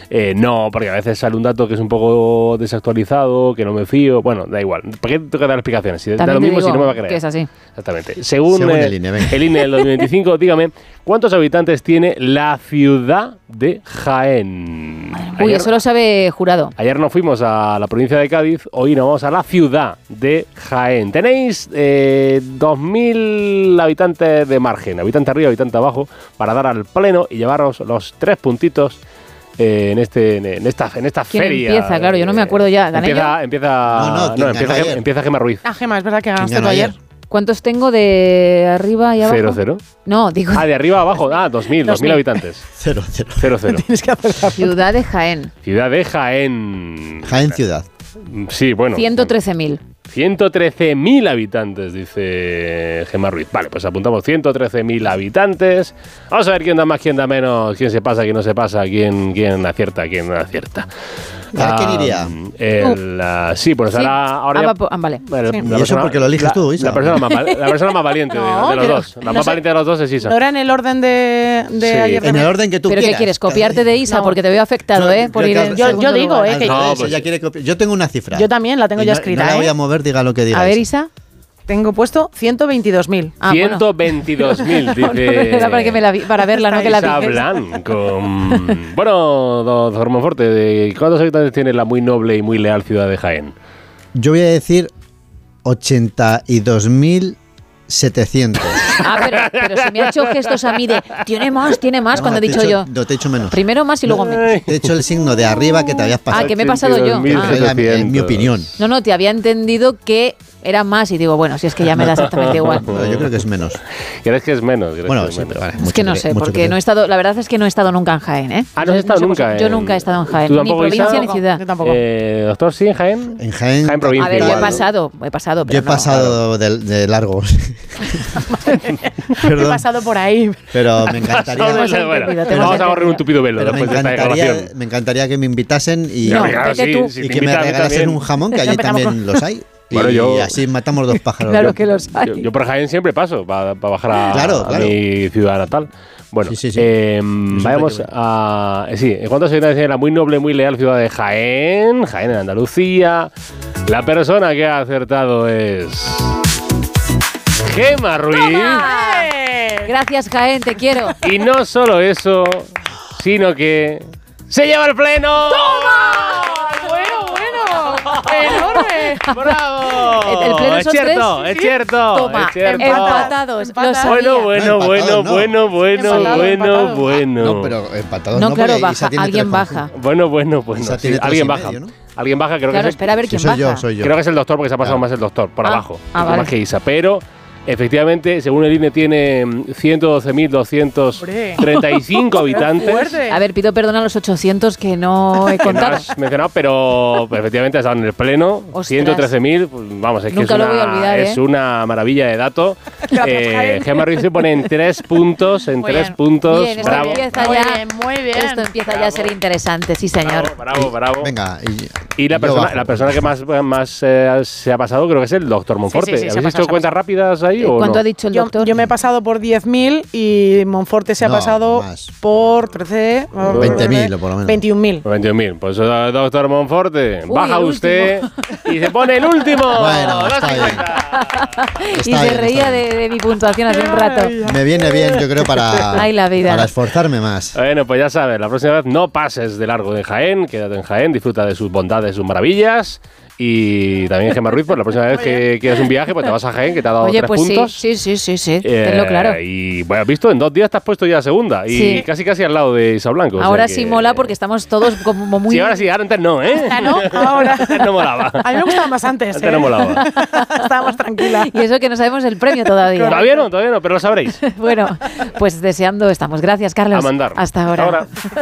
No, porque a veces sale un dato que es un poco desactualizado, que no me fío. Bueno, da igual. ¿Por qué tengo que dar explicaciones? Si da lo mismo, si no me va a creer. Que es así. Exactamente. Según el INE del 2025, dígame, ¿cuántos habitantes tiene la ciudad de Jaén? Uy, eso lo sabe Jurado. Ayer nos fuimos a la provincia de Cádiz, hoy nos vamos a la ciudad de Jaén. Tenéis 2.000 habitantes de margen, habitante arriba, habitante abajo, para dar al pleno y llevaros los 3 puntitos en esta ¿Quién feria. Empieza, claro, yo no me acuerdo ya. ¿Gané yo? Empieza Gemma Ruiz. Ah, Gemma, es verdad que ganaste tú ayer. ¿Cuántos tengo de arriba y abajo? 0-0. No, digo... de arriba a abajo. 2.000 habitantes. 0-0. Tienes que hacer la Ciudad de Jaén. Ciudad de Jaén. Jaén ciudad. Sí, bueno. 113.000. 113.000 habitantes, dice Gemma Ruiz. Vale, pues apuntamos 113.000 habitantes. Vamos a ver quién da más, quién da menos, quién se pasa, quién no se pasa, quién acierta, quién no acierta. ¿A quién iría? Sí, pues ahora vale. ¿Y eso porque lo eliges tú, Isa? La persona más valiente de los dos. La más valiente de los dos es Isa. ¿No era en el orden de ayer? En el orden que tú quieras. ¿Pero qué quieres? ¿Copiarte de Isa? Porque te veo afectado, por ir en yo digo, que ella quiere copiar. Yo tengo una cifra. Yo también la tengo ya escrita. No la voy a mover, diga lo que diga. A ver, Isa. Tengo puesto 122.000. 122.000, dice. Era para verla, no que la Isa dices. Blanco. Bueno, doctor Monforte, ¿cuántos habitantes tiene la muy noble y muy leal ciudad de Jaén? Yo voy a decir 82.700. Pero se me ha hecho gestos a mí de tiene más, cuando he dicho yo. No, te he hecho menos. Primero más y luego menos. Te he hecho el signo de arriba que te habías pasado. Que me he pasado yo. En mi opinión. No, te había entendido que era más y digo, bueno, si es que ya me da exactamente igual. Yo creo que es menos. ¿Crees que es menos? Bueno, sí, pero vale. Es que no sé, porque no he estado, la verdad es que no he estado nunca en Jaén, ¿eh? ¿No has estado nunca? Yo nunca he estado en Jaén, ¿Tú ni tampoco, provincia Isa? ni ciudad. Yo tampoco. Doctor, ¿sí en Jaén? En Jaén provincia. A ver, yo he pasado. Yo he pasado de largo. He pasado por ahí. Pero me encantaría. Vamos a correr un tupido velo después de esta grabación. Me encantaría que me invitasen y que me regalasen un jamón, que allí también los hay. Bueno, y así matamos 2 pájaros. Claro que los hay. Yo por Jaén siempre paso para bajar a mi ciudad natal. Bueno, sí. vamos a... ¿cuántos habitantes tiene la muy noble, muy leal ciudad de Jaén? Jaén en Andalucía. La persona que ha acertado es... Gemma Ruiz. Gracias, Jaén, te quiero. Y no solo eso, sino que... ¡se lleva el pleno! ¡Toma! Bueno. ¡Enorme! ¡Bravo! ¿El pleno es son cierto, 3? es cierto. Toma, es cierto. empatados. Lo sabía. Bueno. No, pero empatados no, claro, porque Isa baja, tiene alguien 3,5. baja. Bueno. Isa Sí, tiene alguien 3,5, baja. ¿no? Alguien baja, creo Claro, que espera a ver quién baja. Soy yo. Creo que es el doctor porque se ha pasado más el doctor, por abajo. vale. Más que Isa. Pero... efectivamente, según el INE, tiene 112.235 habitantes. A ver, pido perdón a los 800 que no he Que no contado. has mencionado, pero efectivamente ha estado en el pleno. Ostras. 113.000, pues, vamos, es que Nunca lo voy a olvidar, es una maravilla de dato. Jaén. Gemma Ruiz se pone en 3 puntos, Bien, esto bravo. empieza Muy ya, bien, muy bien. Esto empieza ya a ser interesante, sí señor. Bravo. Venga. Y la persona que más se ha pasado creo que es el doctor Monforte. Sí, se ha ¿Habéis pasado, hecho cuentas rápidas ahí o ¿Cuánto no? ha dicho el doctor? Yo me he pasado por 10.000 y Monforte se ha pasado más. por 13... 20.000 o por lo menos. 21.000. 21.000. Pues doctor Monforte, Uy, baja el usted y se pone el último. Bueno, está bien. Y se reía de mi puntuación hace un rato. Me viene bien, yo creo, Ay, la vida. para esforzarme más. Bueno, pues ya sabes, la próxima vez no pases de largo de Jaén, quédate en Jaén, disfruta de sus bondades, sus maravillas. Y también Gemma Ruiz, pues la próxima vez que quieras un viaje, pues te vas a Jaén, que te ha dado 3 puntos. Sí, tenlo claro. Y bueno, has visto, en 2 días te has puesto ya segunda. Y casi al lado de Isa Blanco. Ahora sí mola porque estamos todos como muy... Sí, ahora antes no, ¿eh? ¿No? Ahora. Antes no molaba. A mí me gustaba más antes. Antes no molaba. Estábamos tranquilas. Y eso que no sabemos el premio todavía. Todavía no, pero lo sabréis. Bueno, pues deseando estamos. Gracias, Carlos. A mandar. Hasta ahora.